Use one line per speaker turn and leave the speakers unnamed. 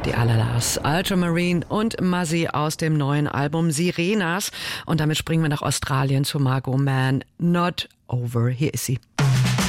Die Alalas, Ultramarine und Muzzy aus dem neuen Album Sirenas. Und damit springen wir nach Australien zu Margot Mann. Not Over. Hier ist sie.